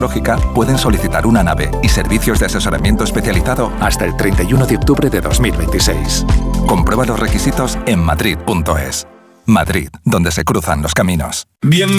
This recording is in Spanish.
Lógica, pueden solicitar una nave y servicios de asesoramiento especializado hasta el 31 de octubre de 2026. Comprueba los requisitos en madrid.es. Madrid, donde se cruzan los caminos.